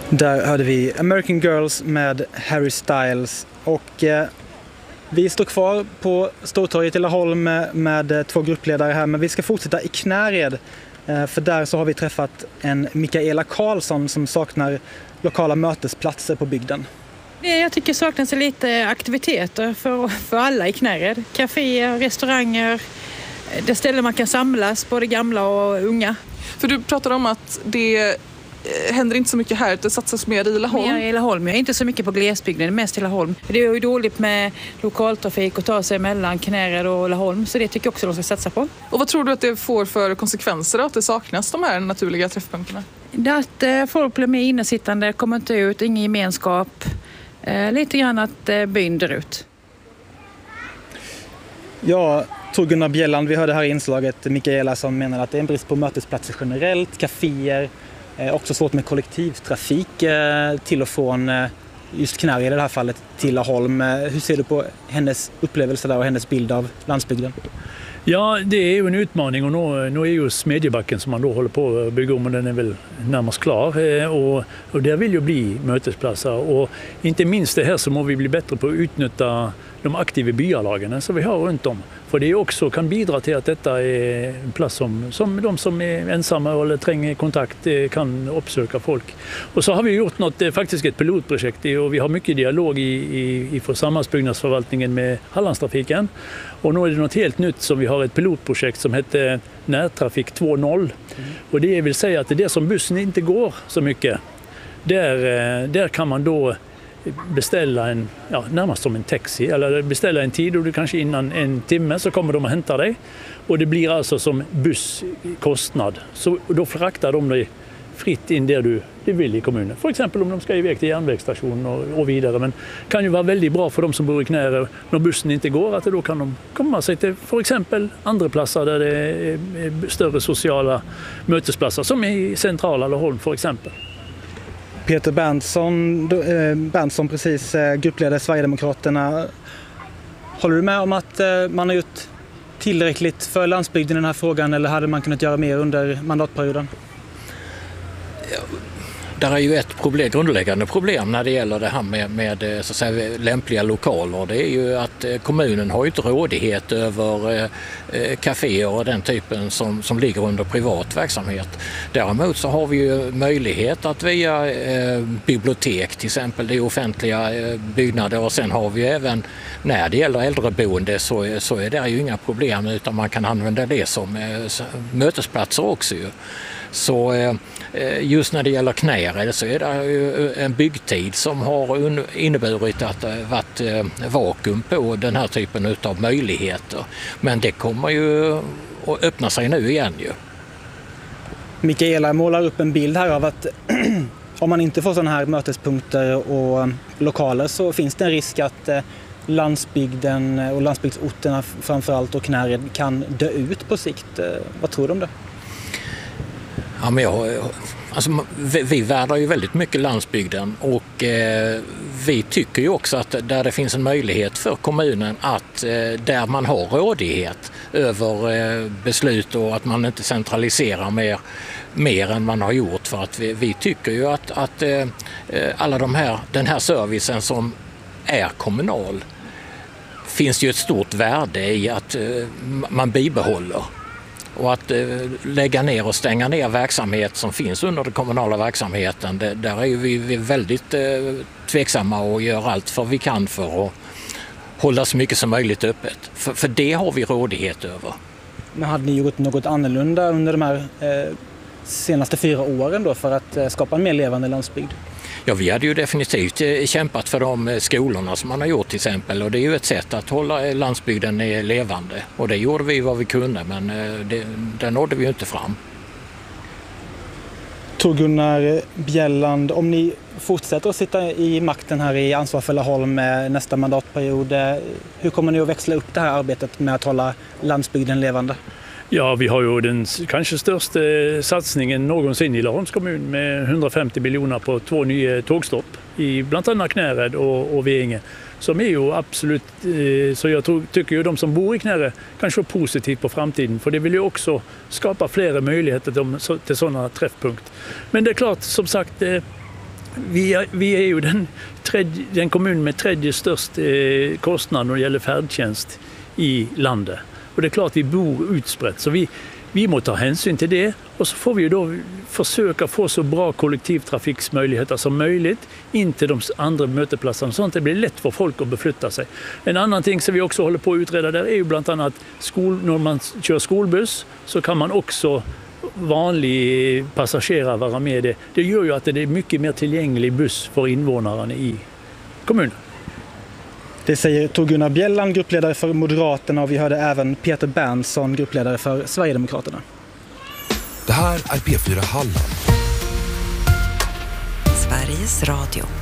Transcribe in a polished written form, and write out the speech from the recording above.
Där hörde vi American Girls med Harry Styles och vi står kvar på Stortorget i Laholm med två gruppledare här, men vi ska fortsätta i Knäred för där så har vi träffat en Mikaela Karlsson som saknar lokala mötesplatser på bygden. Jag tycker saknas lite aktiviteter för alla i Knäred. Caféer, restauranger, det ställen man kan samlas, både gamla och unga. För du pratade om att det händer inte så mycket här, det satsas mer i Laholm. Mer i Laholm, jag är inte så mycket på glesbygden, mest i Laholm. Det är ju dåligt med lokaltrafik och ta sig mellan Knäred och Laholm, så det tycker jag också de ska satsa på. Och vad tror du att det får för konsekvenser att det saknas de här naturliga träffpunkterna? Att folk blir mer innesittande, kommer inte ut, ingen gemenskap. Lite grann att byn dör ut. Ja, Gunnar Bjelland, vi hörde här i inslaget Mikaela som menar att det är en brist på mötesplatser generellt, kaféer, också svårt med kollektivtrafik till och från just Knäred i det här fallet till Laholm. Hur ser du på hennes upplevelse där och hennes bild av landsbygden? Ja, det är ju en utmaning och nu är ju Smedjebacken som man då håller på att bygga om och den är väl närmast klar och det vill ju bli mötesplatser och inte minst det här så må vi bli bättre på att utnyttja de aktiva byalagen som vi har runt om. För det också kan bidra till att detta är en plats som de som är ensamma eller tränger kontakt kan uppsöka folk. Och så har vi gjort faktiskt ett pilotprojekt och vi har mycket dialog i för samhällsbyggnadsförvaltningen med Hallandstrafiken. Och nu är det något helt nytt som vi har ett pilotprojekt som heter Närtrafik 2.0. Och det vill säga att det är det som bussen inte går så mycket. Där kan man då beställa närmast som en taxi eller beställa en tid och du kanske innan en timme så kommer de att hämta dig och det blir alltså som busskostnad så då fraktar de dig fritt in där du vill i kommunen. För exempel om de ska iväg till järnvägsstation och vidare, men kan ju vara väldigt bra för de som bor i Knäred när bussen inte går att då kan de komma sig till för exempel andra platser där det är större sociala mötesplatser som i centrala Laholm för exempel. Peter Berntsson precis gruppledare Sverigedemokraterna. Håller du med om att man har gjort tillräckligt för landsbygden i den här frågan eller hade man kunnat göra mer under mandatperioden? Där är ju ett grundläggande problem när det gäller det här med så att säga, lämpliga lokaler. Det är ju att kommunen har ju inte rådighet över kaféer och den typen som ligger under privat verksamhet. Däremot så har vi ju möjlighet att via bibliotek till exempel, det är offentliga byggnader och sen har vi även när det gäller äldreboende så är det ju inga problem utan man kan använda det som mötesplatser också ju. Så just när det gäller Knäred så är det ju en byggtid som har inneburit att det varit vakuum på den här typen av möjligheter. Men det kommer ju att öppna sig nu igen ju. Mikaela målar upp en bild här av att om man inte får sådana här mötespunkter och lokaler så finns det en risk att landsbygden och landsbygdsorterna framförallt och Knäred kan dö ut på sikt. Vad tror du om det? Ja, men vi värnar ju väldigt mycket landsbygden och vi tycker ju också att där det finns en möjlighet för kommunen att där man har rådighet över beslut och att man inte centraliserar mer än man har gjort för att vi tycker ju att alla den här servicen som är kommunal finns ju ett stort värde i att man bibehåller. Och att lägga ner och stänga ner verksamhet som finns under den kommunala verksamheten, där är vi väldigt tveksamma och gör allt för vi kan för att hålla så mycket som möjligt öppet. För det har vi rådighet över. Men hade ni gjort något annorlunda under de här senaste 4 åren då för att skapa en mer levande landsbygd? Ja, vi hade ju definitivt kämpat för de skolorna som man har gjort till exempel och det är ju ett sätt att hålla landsbygden levande och det gjorde vi vad vi kunde men det nådde vi ju inte fram. Gunnar Bjelland, om ni fortsätter att sitta i makten här i ansvar för Laholm nästa mandatperiod, hur kommer ni att växla upp det här arbetet med att hålla landsbygden levande? Ja, vi har ju den kanske största satsningen någonsin i Laholms kommun med 150 miljoner på 2 nya tågstopp i bland annat Knäred och Veinge. Som är ju absolut, så jag tycker ju de som bor i Knäred kanske är positivt på framtiden. För det vill ju också skapa flera möjligheter till sådana träffpunkter. Men det är klart, som sagt, vi är ju den kommun med tredje störst kostnad när det gäller färdtjänst i landet. Och det är klart vi bor utsprätt, så vi måste ta hänsyn till det, och så får vi ju då försöka få så bra kollektivtrafiksmöjligheter som möjligt in till de andra mötesplatserna, så att det blir lätt för folk att beflytta sig. En annan ting som vi också håller på att utreda där är ju bland annat när man kör skolbuss så kan man också vanlig passagerare vara med det. Det gör ju att det är mycket mer tillgänglig buss för invånarna i kommunen. Det säger Tor Gunnar Bjelland, gruppledare för Moderaterna, och vi hörde även Peter Berntsson, gruppledare för Sverigedemokraterna. Det här är P4 Halland. Sveriges Radio.